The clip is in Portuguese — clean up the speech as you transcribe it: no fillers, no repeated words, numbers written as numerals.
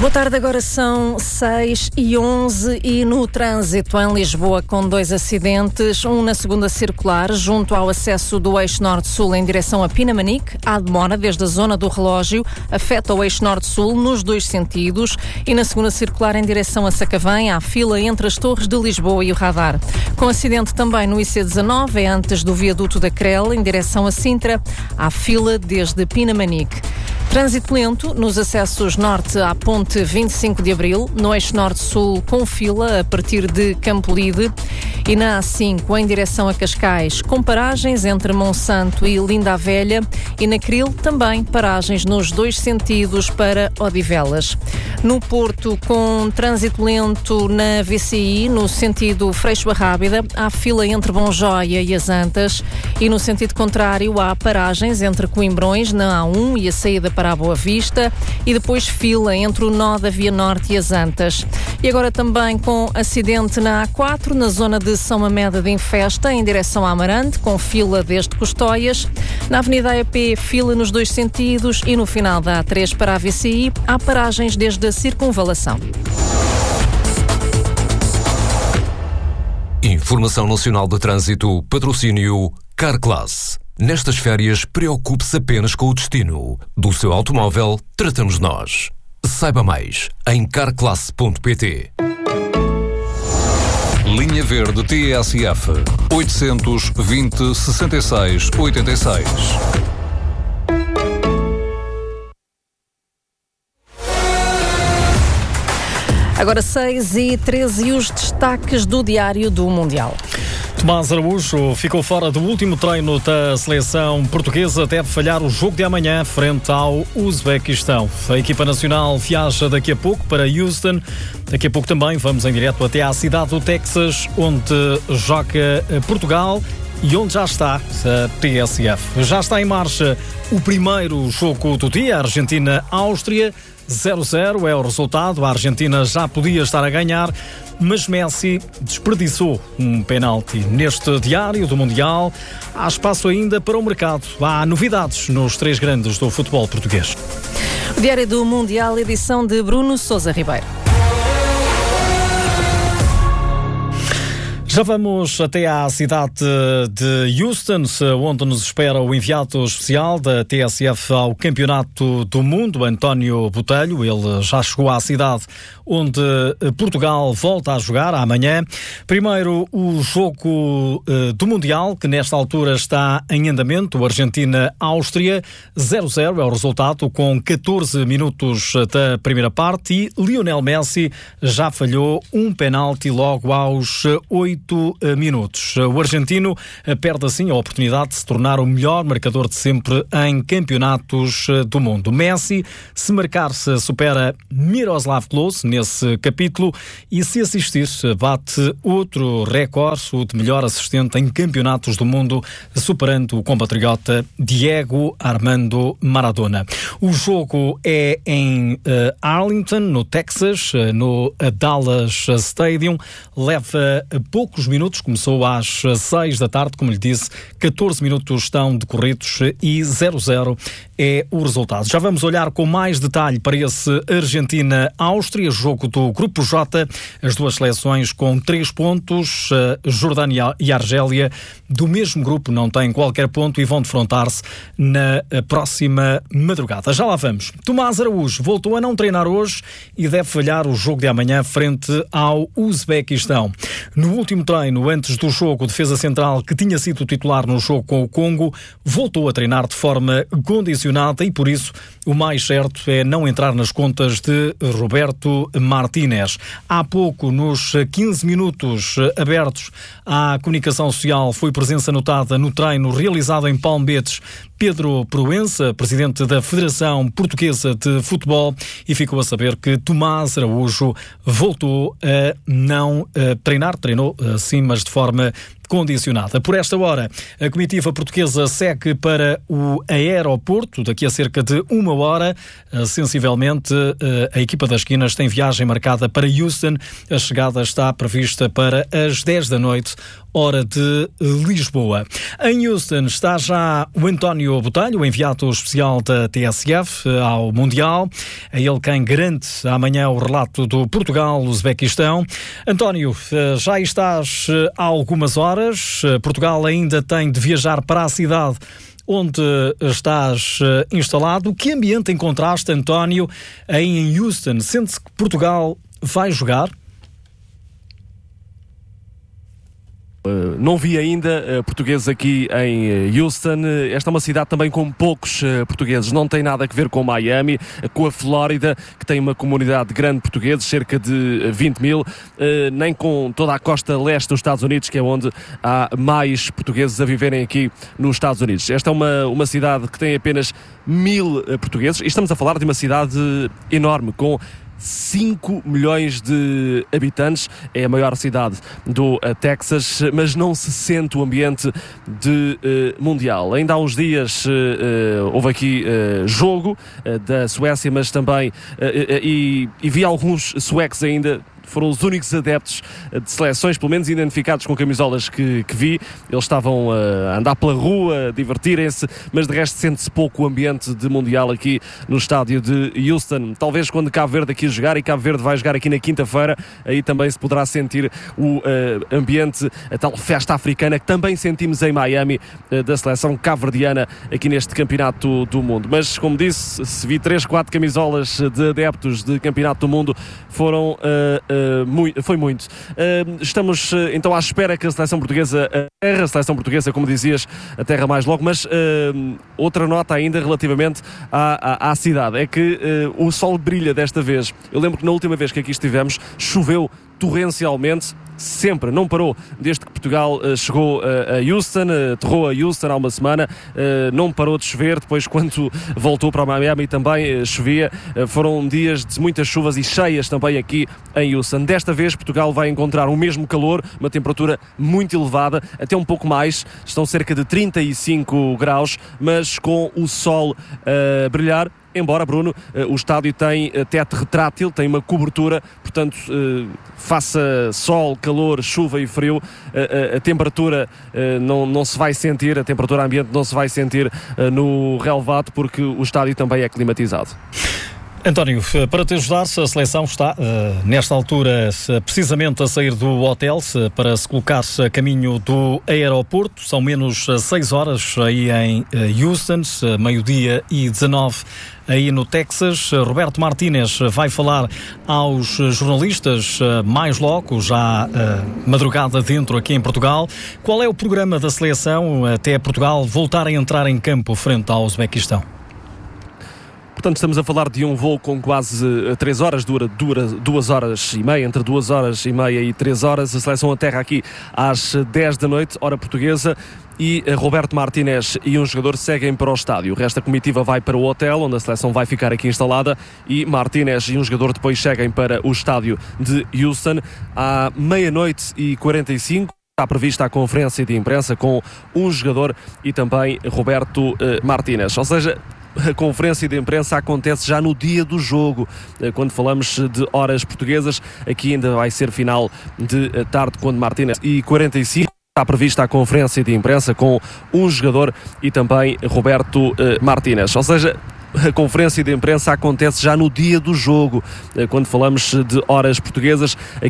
Boa tarde, agora são 6h11 e no trânsito em Lisboa com 2 acidentes, um na segunda circular junto ao acesso do eixo norte-sul em direção a Pinamanique. Há demora desde a zona do relógio, afeta o eixo norte-sul nos 2 sentidos, e na segunda circular em direção a Sacavém há fila entre as Torres de Lisboa e o Radar. Com acidente também no IC19, é antes do viaduto da Crel em direção a Sintra, há fila desde Pinamanique. Trânsito lento nos acessos norte à ponte 25 de Abril, no eixo norte-sul com fila a partir de Campolide, e na A5 em direção a Cascais, com paragens entre Monsanto e Linda a Velha, e na Cril também paragens nos 2 sentidos para Odivelas. No Porto, com trânsito lento na VCI, no sentido Freixo-Rábida, há fila entre Bonjóia e as Antas, e no sentido contrário há paragens entre Coimbrões, na A1 e a saída para a Boa Vista, e depois fila entre o nó da Via Norte e as Antas. E agora também com acidente na A4, na zona de São Mamede de Infesta, em direção a Amarante, com fila desde Custóias. Na Avenida AEP, fila nos 2 sentidos, e no final da A3 para a VCI, há paragens desde a Circunvalação. Informação Nacional de Trânsito, patrocínio Carclass. Nestas férias, preocupe-se apenas com o destino. Do seu automóvel, tratamos nós. Saiba mais em carclass.pt. Linha Verde TSF 820 66 86. Agora 6h13 e os destaques do Diário do Mundial. Tomás Araújo ficou fora do último treino da seleção portuguesa, deve falhar o jogo de amanhã frente ao Uzbequistão. A equipa nacional viaja daqui a pouco para Houston. Daqui a pouco também vamos em direto até à cidade do Texas, onde joga Portugal e onde já está a TSF. Já está em marcha o primeiro jogo do dia, Argentina-Áustria. 0-0 é o resultado. A Argentina já podia estar a ganhar, mas Messi desperdiçou um penalti. Neste Diário do Mundial há espaço ainda para o mercado. Há novidades nos 3 grandes do futebol português. O Diário do Mundial, edição de Bruno Sousa Ribeiro. Já vamos até à cidade de Houston, onde nos espera o enviado especial da TSF ao Campeonato do Mundo, António Botelho. Ele já chegou à cidade onde Portugal volta a jogar amanhã. Primeiro, o jogo do Mundial, que nesta altura está em andamento, Argentina-Áustria. 0-0 é o resultado, com 14 minutos da primeira parte, e Lionel Messi já falhou um penalti logo aos 8 minutos. O argentino perde assim a oportunidade de se tornar o melhor marcador de sempre em campeonatos do mundo. Messi, se marcar-se, supera Miroslav Klose nesse capítulo, e se assistir, bate outro recorde, o de melhor assistente em campeonatos do mundo, superando o compatriota Diego Armando Maradona. O jogo é em Arlington, no Texas, no Dallas Stadium. Leva poucos minutos, começou às 6 da tarde, como lhe disse, 14 minutos estão decorridos e 0-0 é o resultado. Já vamos olhar com mais detalhe para esse Argentina-Áustria, jogo do Grupo J, as duas seleções com 3 pontos, Jordânia e Argélia do mesmo grupo não têm qualquer ponto e vão defrontar-se na próxima madrugada. Já lá vamos. Tomás Araújo voltou a não treinar hoje e deve falhar o jogo de amanhã frente ao Uzbequistão. No último treino, antes do jogo, o defesa central, que tinha sido titular no jogo com o Congo, voltou a treinar de forma condicionada e, por isso, o mais certo é não entrar nas contas de Roberto Martínez. Há pouco, nos 15 minutos abertos à comunicação social, foi presença notada no treino realizado em Palm Beach Pedro Proença, presidente da Federação Portuguesa de Futebol, e ficou a saber que Tomás Araújo voltou a não treinar, treinou sim, mas de forma condicionada. Por esta hora, a comitiva portuguesa segue para o aeroporto. Daqui a cerca de 1 hora, sensivelmente, a equipa das esquinas tem viagem marcada para Houston. A chegada está prevista para as 10 da noite, hora de Lisboa. Em Houston está já o António Botelho, enviado especial da TSF ao Mundial. É ele quem garante amanhã o relato do Portugal-Uzbequistão. António, já estás há algumas horas. Portugal ainda tem de viajar para a cidade onde estás instalado. Que ambiente encontraste, António, aí em Houston? Sente-se que Portugal vai jogar? Não vi ainda portugueses aqui em Houston. Esta é uma cidade também com poucos portugueses. Não tem nada a ver com Miami, com a Flórida, que tem uma comunidade grande de portugueses, cerca de 20 mil, nem com toda a costa leste dos Estados Unidos, que é onde há mais portugueses a viverem aqui nos Estados Unidos. Esta é uma cidade que tem apenas 1000 portugueses e estamos a falar de uma cidade enorme, com 5 milhões de habitantes. É a maior cidade do Texas, mas não se sente o ambiente de Mundial. Ainda há uns dias houve aqui jogo da Suécia, mas também e vi alguns suecos ainda. Foram os únicos adeptos de seleções, pelo menos identificados com camisolas que vi. Eles estavam a andar pela rua, a divertirem-se, mas de resto sente-se pouco o ambiente de Mundial aqui no estádio de Houston. Talvez quando Cabo Verde aqui jogar, e Cabo Verde vai jogar aqui na quinta-feira, aí também se poderá sentir o ambiente, a tal festa africana que também sentimos em Miami, da seleção cabo-verdiana aqui neste campeonato do mundo. Mas, como disse, se vi 3-4 camisolas de adeptos de campeonato do mundo, foi muito. Estamos então à espera que a seleção portuguesa, como dizias, aterra mais logo, mas outra nota ainda relativamente à cidade, é que o sol brilha desta vez. Eu lembro que na última vez que aqui estivemos, choveu torrencialmente, sempre, não parou, desde que Portugal chegou a Houston, aterrou a Houston há uma semana, não parou de chover. Depois, quando voltou para Miami, também chovia. Foram dias de muitas chuvas e cheias também aqui em Houston. Desta vez Portugal vai encontrar o mesmo calor, uma temperatura muito elevada, até um pouco mais, estão cerca de 35 graus, mas com o sol a brilhar. Embora, Bruno, o estádio tem teto retrátil, tem uma cobertura, portanto, faça sol, calor, chuva e frio, a temperatura não se vai sentir, a temperatura ambiente não se vai sentir no relevado, porque o estádio também é climatizado. António, para te ajudar, a seleção está, nesta altura, precisamente a sair do hotel para se colocar a caminho do aeroporto. São menos 6 horas aí em Houston, meio-dia e 19 aí no Texas. Roberto Martínez vai falar aos jornalistas mais logo, já madrugada dentro aqui em Portugal. Qual é o programa da seleção até Portugal voltar a entrar em campo frente ao Uzbequistão? Portanto, estamos a falar de um voo com quase 3 horas, dura 2 horas e meia, entre 2 horas e meia e 3 horas. A seleção aterra aqui às 10 da noite, hora portuguesa, e Roberto Martínez e um jogador seguem para o estádio. O resto da comitiva vai para o hotel, onde a seleção vai ficar aqui instalada, e Martínez e um jogador depois seguem para o estádio de Houston. À meia-noite e 45, está prevista a conferência de imprensa com um jogador e também Roberto Martínez. Ou seja, a conferência de imprensa acontece já no dia do jogo. Quando falamos de horas portuguesas, aqui ainda vai ser final de tarde, quando Martínez e 45. Está prevista a conferência de imprensa com um jogador e também Roberto Martínez. Ou seja, a conferência de imprensa acontece já no dia do jogo. Quando falamos de horas portuguesas,